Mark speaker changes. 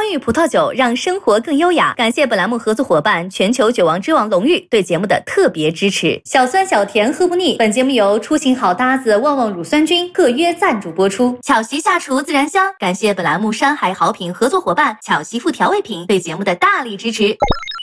Speaker 1: 双玉葡萄酒让生活更优雅。感谢本栏目合作伙伴全球酒王之王龙玉对节目的特别支持。小酸小甜喝不腻。本节目由出行好搭子旺旺乳酸菌特约赞助播出。巧媳下厨自然香。感谢本栏目山海好品合作伙伴巧媳妇调味品对节目的大力支持。